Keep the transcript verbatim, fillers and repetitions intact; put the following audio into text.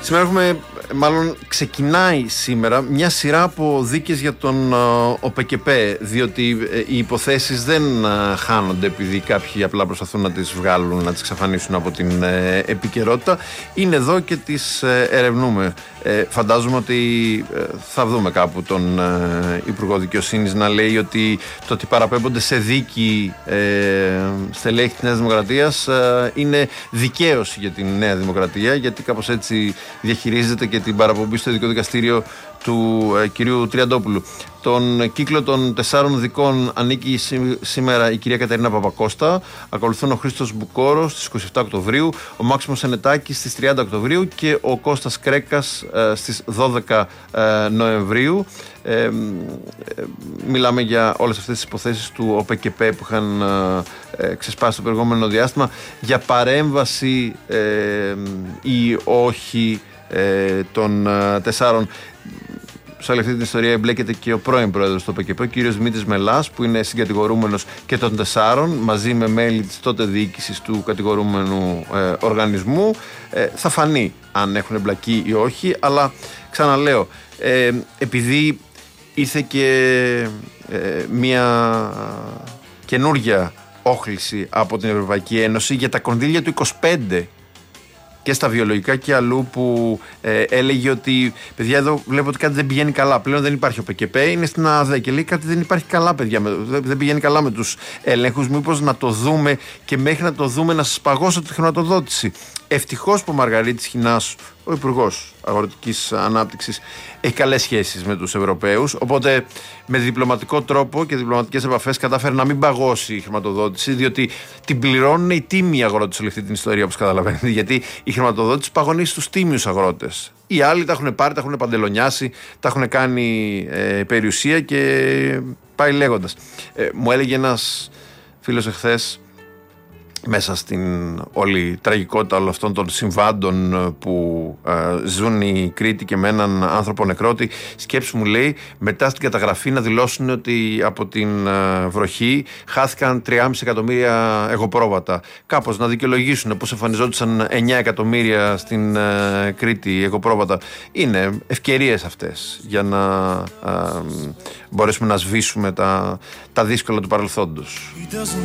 Σήμερα έχουμε, μάλλον ξεκινάει σήμερα, μια σειρά από δίκες για τον ΟΠΕΚΕΠΕ, διότι οι υποθέσεις δεν χάνονται επειδή κάποιοι απλά προσπαθούν να τις βγάλουν, να τις εξαφανίσουν από την επικαιρότητα. Είναι εδώ και τις ερευνούμε. Φαντάζομαι ότι θα δούμε κάπου τον Υπουργό Δικαιοσύνης να λέει ότι το ότι παραπέμπονται σε δίκη στελέχη της Νέας Δημοκρατίας είναι δικαίωση για την Νέα Δημοκρατία, γιατί κάπως έτσι διαχειρίζεται και την παραπομπή στο Ειδικό Δικαστήριο του ε, κυρίου Τριαντόπουλου. Τον κύκλο των τεσσάρων δικών ανήκει σήμερα η κυρία Κατερίνα Παπακώστα. Ακολουθούν ο Χρήστος Μπουκόρος στις είκοσι επτά Οκτωβρίου, ο Μάξιμος Ενετάκης στις τριάντα Οκτωβρίου και ο Κώστας Κρέκας ε, στις δώδεκα ε, Νοεμβρίου. Ε, ε, μιλάμε για όλες αυτές τις υποθέσεις του ΟΠΕΚΕΠΕ που είχαν ε, ξεσπάσει το προηγούμενο διάστημα για παρέμβαση ε, ή όχι ε, των ε, τεσσάρων. Σε όλη αυτή την ιστορία εμπλέκεται και ο πρώην πρόεδρος του ΟΠΕΚΕΠΕ, ο κύριος Δημήτρης Μελάς, που είναι συγκατηγορούμενος και των τεσσάρων, μαζί με μέλη της τότε διοίκησης του κατηγορούμενου ε, οργανισμού. Ε, θα φανεί αν έχουν εμπλακεί ή όχι, αλλά ξαναλέω, ε, επειδή ήρθε και ε, μια καινούργια όχληση από την Ευρωπαϊκή Ένωση για τα κονδύλια του είκοσι πέντε και στα βιολογικά και αλλού, που ε, έλεγε ότι παιδιά, εδώ βλέπω ότι κάτι δεν πηγαίνει καλά. Πλέον δεν υπάρχει ο ΟΠΕΚΕΠΕ, είναι στην ΑΔΕ και λέει κάτι δεν υπάρχει καλά, παιδιά. Δεν πηγαίνει καλά με τους ελέγχους. Μήπως να το δούμε και μέχρι να το δούμε να σας παγώσω τη χρηματοδότηση. Ευτυχώς που ο Μαργαρίτης Χινάς, ο Υπουργός Αγροτικής Ανάπτυξης, έχει καλές σχέσεις με τους Ευρωπαίους. Οπότε με διπλωματικό τρόπο και διπλωματικές επαφές κατάφερε να μην παγώσει η χρηματοδότηση, διότι την πληρώνουν οι τίμιοι αγρότες όλη αυτή την ιστορία, όπως καταλαβαίνετε. Γιατί η χρηματοδότηση παγωνεί στους τίμιους αγρότες. Οι άλλοι τα έχουν πάρει, τα έχουν παντελονιάσει, τα έχουν κάνει ε, περιουσία και πάει λέγοντας. Ε, μου έλεγε ένας φίλος εχθές, μέσα στην όλη τραγικότητα όλων αυτών των συμβάντων που ε, ζουν οι Κρήτοι και με έναν άνθρωπο νεκρότη, σκέψου μου λέει, μετά στην καταγραφή να δηλώσουν ότι από την ε, βροχή χάθηκαν τριάμισι εκατομμύρια εγωπρόβατα. Κάπως να δικαιολογήσουν πως εμφανιζόντουσαν εννιά εκατομμύρια στην ε, Κρήτη εγωπρόβατα. Είναι ευκαιρίες αυτές για να ε, μπορέσουμε να σβήσουμε τα, τα δύσκολα του παρελθόντος.